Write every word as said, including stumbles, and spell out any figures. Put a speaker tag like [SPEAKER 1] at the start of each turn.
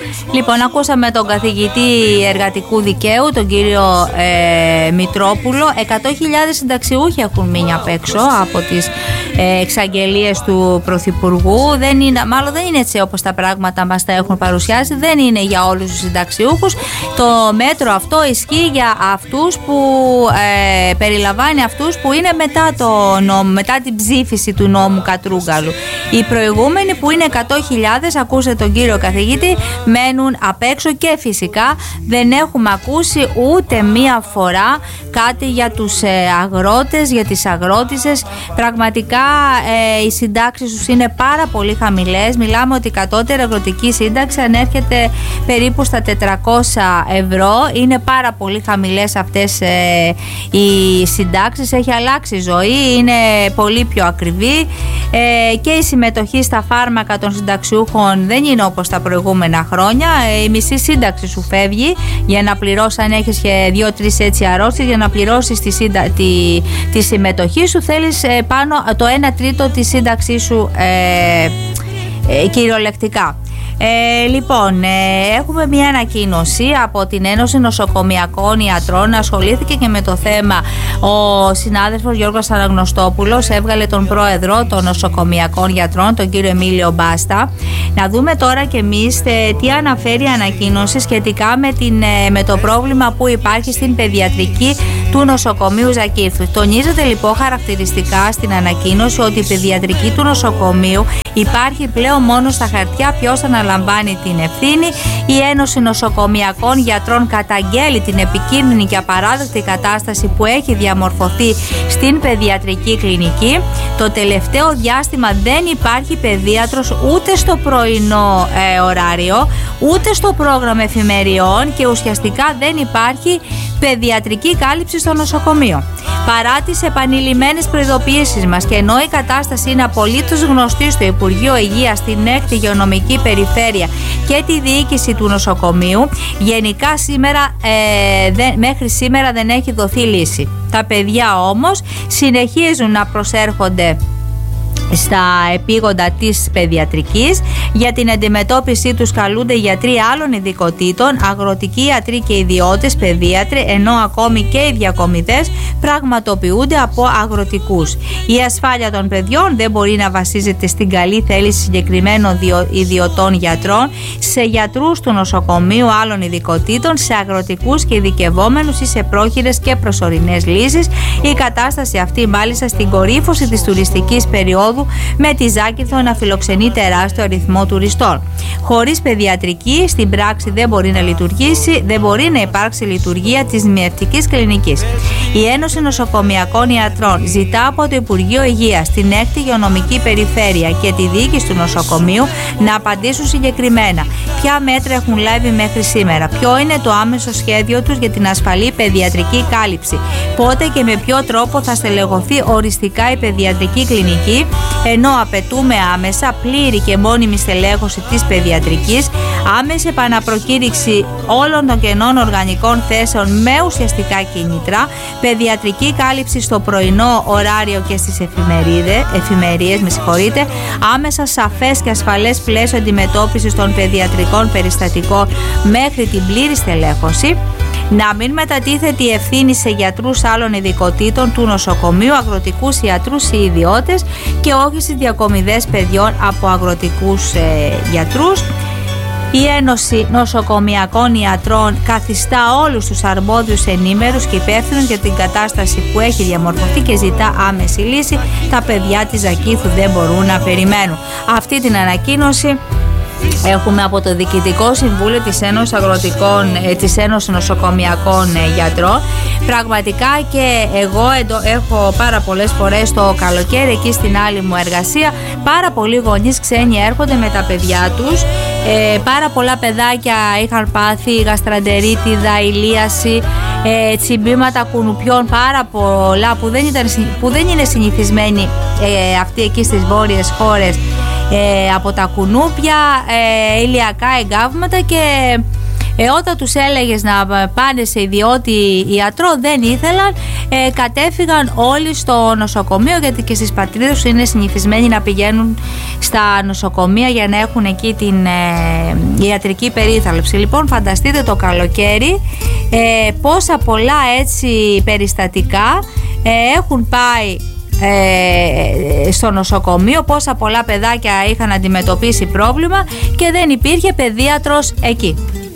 [SPEAKER 1] Λοιπόν, ακούσαμε τον καθηγητή εργατικού δικαίου, τον κύριο ε, Μητρόπουλο. εκατό χιλιάδες συνταξιούχοι έχουν μείνει απ' έξω από τις ε, εξαγγελίες του Πρωθυπουργού. Δεν είναι, μάλλον δεν είναι έτσι όπως τα πράγματα μας τα έχουν παρουσιάσει. Δεν είναι για όλους τους συνταξιούχους. Το μέτρο αυτό ισχύει για αυτούς που ε, περιλαμβάνει αυτούς που είναι μετά, το νόμο, μετά την ψήφιση του νόμου Κατρούγκαλου. Οι προηγούμενοι που είναι εκατό χιλιάδες, ακούσε τον κύριο καθηγητή, μένουν απ' έξω και φυσικά δεν έχουμε ακούσει ούτε μία φορά κάτι για τους ε, αγρότες, για τις αγρότισσες. Πραγματικά ε, οι συντάξεις τους είναι πάρα πολύ χαμηλές. Μιλάμε ότι η κατώτερη αγροτική σύνταξη ανέρχεται περίπου στα τετρακόσια ευρώ. Είναι πάρα πολύ χαμηλές αυτές ε, οι συντάξεις. Έχει αλλάξει η ζωή, είναι πολύ πιο ακριβή ε, και η συμμετοχή στα φάρμακα των συνταξιούχων δεν είναι όπως τα προηγούμενα χρόνια. Ε, η μισή σύνταξη σου φεύγει για να πληρώσεις, αν έχεις και δύο-τρεις έτσι αρρώστιες, για να πληρώσεις τη, σύντα, τη, τη συμμετοχή σου θέλεις ε, πάνω το ένα τρίτο της σύνταξής σου ε, ε, κυριολεκτικά. Ε, λοιπόν, ε, έχουμε μια ανακοίνωση από την Ένωση Νοσοκομιακών Ιατρών. Ασχολήθηκε και με το θέμα ο συνάδελφος Γιώργος Αναγνωστόπουλος. Έβγαλε τον πρόεδρο των νοσοκομιακών γιατρών, τον κύριο Εμίλιο Μπάστα. Να δούμε τώρα και εμείς ε, τι αναφέρει η ανακοίνωση σχετικά με, την, ε, με το πρόβλημα που υπάρχει στην παιδιατρική του νοσοκομείου Ζακύρθου. Τονίζεται λοιπόν χαρακτηριστικά στην ανακοίνωση ότι η παιδιατρική του νοσοκομείου υπάρχει πλέον μόνο στα χαρτιά. Ποιος αναλαμβάνει την ευθύνη? Η Ένωση Νοσοκομιακών Γιατρών καταγγέλει την επικίνδυνη και απαράδεκτη κατάσταση που έχει διαμορφωθεί στην παιδιατρική κλινική. Το τελευταίο διάστημα δεν υπάρχει παιδίατρος ούτε στο πρωινό ε, ωράριο, ούτε στο πρόγραμμα εφημεριών και ουσιαστικά δεν υπάρχει παιδιατρική κάλυψη στο νοσοκομείο. Παρά τις επανειλημμένες προειδοποιήσεις μας και ενώ η κατάσταση είναι απολύτως γνωστή στο Υπουργείο Υγείας, στην έκτη υγειονομική περιφέρεια και τη διοίκηση του νοσοκομείου, γενικά σήμερα, ε, δε, μέχρι σήμερα δεν έχει δοθεί λύση. Τα παιδιά όμως συνεχίζουν να προσέρχονται στα επίγοντα της παιδιατρικής. Για την αντιμετώπιση τους καλούνται γιατροί άλλων ειδικοτήτων, αγροτικοί ιατροί και ιδιώτες παιδίατροι, ενώ ακόμη και οι διακομιδές πραγματοποιούνται από αγροτικούς. Η ασφάλεια των παιδιών δεν μπορεί να βασίζεται στην καλή θέληση συγκεκριμένων ιδιωτών γιατρών, σε γιατρούς του νοσοκομείου άλλων ειδικοτήτων, σε αγροτικούς και ειδικευόμενους ή σε πρόχειρες και προσωρινές λύσεις. Η κατάσταση αυτή μάλιστα στην κορύφωση της τουριστικής περίοδου με τη Ζάκυνθο να φιλοξενεί τεράστιο αριθμό τουριστών. Χωρίς παιδιατρική στην πράξη δεν μπορεί να λειτουργήσει, δεν μπορεί να υπάρξει λειτουργία της μυευτικής κλινικής. Η Ένωση Νοσοκομιακών Ιατρών ζητά από το Υπουργείο Υγείας, την έκτη υγειονομική περιφέρεια και τη διοίκηση του νοσοκομείου να απαντήσουν συγκεκριμένα ποια μέτρα έχουν λάβει μέχρι σήμερα, ποιο είναι το άμεσο σχέδιο τους για την ασφαλή παιδιατρική κάλυψη, πότε και με ποιο τρόπο θα στελεχωθεί οριστικά η παιδιατρική κλινική, ενώ απαιτούμε άμεσα πλήρη και μόνιμη στελέχωση της παιδιατρικής, άμεση επαναπροκήρυξη όλων των κενών οργανικών θέσεων με ουσιαστικά κίνητρα, παιδιατρική κάλυψη στο πρωινό ωράριο και στις εφημερίες, με συγχωρείτε, άμεσα σαφές και ασφαλές πλαίσιο αντιμετώπισης των παιδιατρικών περιστατικών μέχρι την πλήρη στελέχωση, να μην μετατίθεται η ευθύνη σε γιατρούς άλλων ειδικοτήτων του νοσοκομείου, αγροτικούς ιατρούς ή ιδιώτες και όχι στις διακομιδές παιδιών από αγροτικούς ε, γιατρούς. Η Ένωση Νοσοκομιακών Ιατρών καθιστά όλους τους αρμόδιους ενήμερους και υπεύθυνους για την κατάσταση που έχει διαμορφωθεί και ζητά άμεση λύση. Τα παιδιά της Ζακύρθου δεν μπορούν να περιμένουν. Αυτή την ανακοίνωση έχουμε από το Διοικητικό Συμβούλιο της Ένωσης, Αγροτικών, της Ένωσης Νοσοκομιακών Γιατρών. Πραγματικά και εγώ εντο, έχω πάρα πολλές φορές το καλοκαίρι εκεί στην άλλη μου εργασία, πάρα πολλοί γονείς ξένοι έρχονται με τα παιδιά τους. Ε, πάρα πολλά παιδάκια είχαν πάθει γαστραντερίτιδα, ηλίαση, ε, τσιμπήματα κουνουπιών, πάρα πολλά που δεν, ήταν, που δεν είναι συνηθισμένοι ε, αυτοί εκεί στις βόρειες χώρες, ε, από τα κουνούπια, ε, ηλιακά εγκάβματα και Ε, όταν τους έλεγες να πάνε σε ιδιώτη ιατρό, δεν ήθελαν, ε, κατέφυγαν όλοι στο νοσοκομείο, γιατί και στις πατρίδες τους είναι συνηθισμένοι να πηγαίνουν στα νοσοκομεία για να έχουν εκεί την ε, ιατρική περίθαλψη. Λοιπόν, φανταστείτε το καλοκαίρι ε, πόσα πολλά έτσι περιστατικά ε, έχουν πάει ε, στο νοσοκομείο, πόσα πολλά παιδάκια είχαν αντιμετωπίσει πρόβλημα και δεν υπήρχε παιδίατρος εκεί.